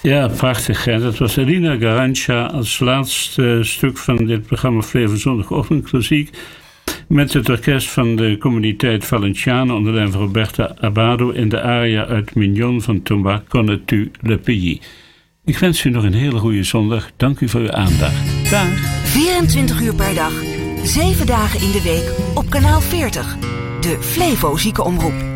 Ja, prachtig. Hè? Dat was Elina Garanca als laatste stuk van dit programma Flevo Zondagochtend Klassiek. Met het orkest van de Comuniteit Valenciana onder leiding van Roberta Abado in de aria uit Mignon van Thomas Connais-tu le Pays. Ik wens u nog een hele goede zondag. Dank u voor uw aandacht. Dag. 24 uur per dag, 7 dagen in de week op kanaal 40. De Flevo Ziekenomroep.